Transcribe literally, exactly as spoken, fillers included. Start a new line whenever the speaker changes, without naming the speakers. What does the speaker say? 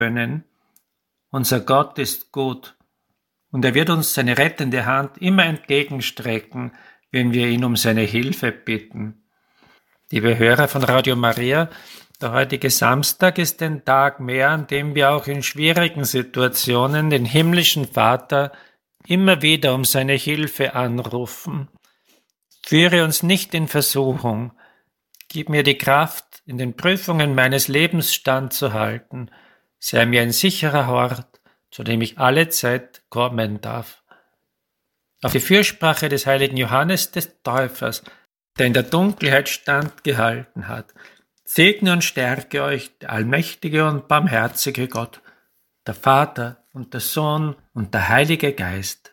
können. Unser Gott ist gut und er wird uns seine rettende Hand immer entgegenstrecken, wenn wir ihn um seine Hilfe bitten. Liebe Hörer von Radio Maria, der heutige Samstag ist ein Tag mehr, an dem wir auch in schwierigen Situationen den himmlischen Vater immer wieder um seine Hilfe anrufen. Führe uns nicht in Versuchung, gib mir die Kraft, in den Prüfungen meines Lebens standzuhalten, sei mir ein sicherer Hort, zu dem ich alle Zeit kommen darf. Auf die Fürsprache des heiligen Johannes des Täufers, der in der Dunkelheit standgehalten hat, segne und stärke euch der allmächtige und barmherzige Gott, der Vater und der Sohn und der Heilige Geist.